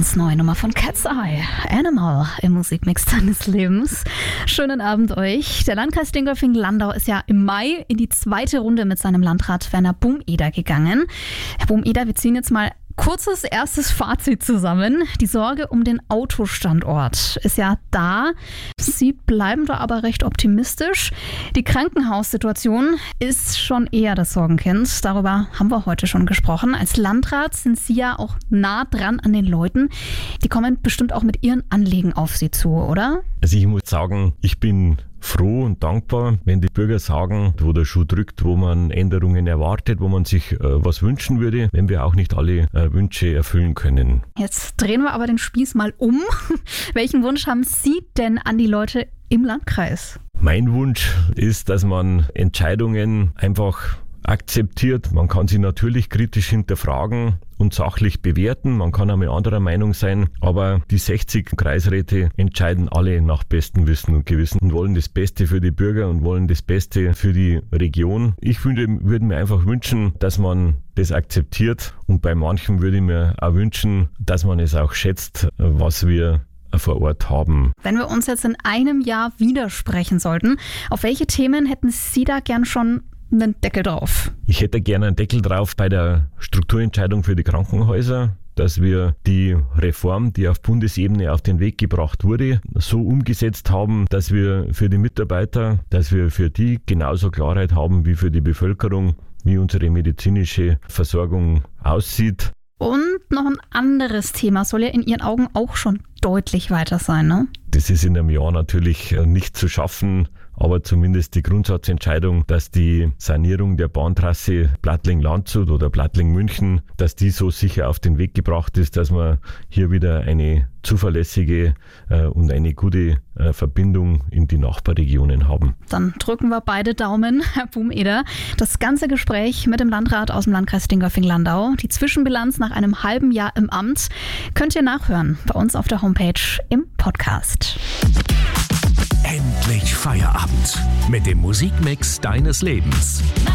ganz neue Nummer von Cat's Eye, Animal im Musikmix deines Lebens. Schönen Abend euch. Der Landkreis Dingolfing-Landau ist ja im Mai in die zweite Runde mit seinem Landrat Werner Bumeder gegangen. Herr Bumeder, wir ziehen jetzt mal kurzes erstes Fazit zusammen. Die Sorge um den Autostandort ist ja da. Sie bleiben da aber recht optimistisch. Die Krankenhaussituation ist schon eher das Sorgenkind. Darüber haben wir heute schon gesprochen. Als Landrat sind Sie ja auch nah dran an den Leuten. Die kommen bestimmt auch mit ihren Anliegen auf Sie zu, oder? Also ich muss sagen, ich bin froh und dankbar, wenn die Bürger sagen, wo der Schuh drückt, wo man Änderungen erwartet, wo man sich was wünschen würde, wenn wir auch nicht alle Wünsche erfüllen können. Jetzt drehen wir aber den Spieß mal um. Welchen Wunsch haben Sie denn an die Leute im Landkreis? Mein Wunsch ist, dass man Entscheidungen einfach akzeptiert. Man kann sie natürlich kritisch hinterfragen und sachlich bewerten. Man kann einmal anderer Meinung sein, aber die 60 Kreisräte entscheiden alle nach bestem Wissen und Gewissen und wollen das Beste für die Bürger und wollen das Beste für die Region. Ich würde mir einfach wünschen, dass man das akzeptiert, und bei manchen würde ich mir auch wünschen, dass man es auch schätzt, was wir vor Ort haben. Wenn wir uns jetzt in einem Jahr widersprechen sollten, auf welche Themen hätten Sie da gern schon einen Deckel drauf? Ich hätte gerne einen Deckel drauf bei der Strukturentscheidung für die Krankenhäuser, dass wir die Reform, die auf Bundesebene auf den Weg gebracht wurde, so umgesetzt haben, dass wir für die Mitarbeiter, dass wir für die genauso Klarheit haben wie für die Bevölkerung, wie unsere medizinische Versorgung aussieht. Und noch ein anderes Thema soll ja in Ihren Augen auch schon deutlich weiter sein, ne? Das ist in einem Jahr natürlich nicht zu schaffen, aber zumindest die Grundsatzentscheidung, dass die Sanierung der Bahntrasse Plattling-Landshut oder Plattling-München, dass die so sicher auf den Weg gebracht ist, dass wir hier wieder eine zuverlässige und eine gute Verbindung in die Nachbarregionen haben. Dann drücken wir beide Daumen, Herr Bumeder. Das ganze Gespräch mit dem Landrat aus dem Landkreis Dingolfing-Landau, die Zwischenbilanz nach einem halben Jahr im Amt, könnt ihr nachhören bei uns auf der Homepage im Podcast. Endlich Feierabend mit dem Musikmix deines Lebens.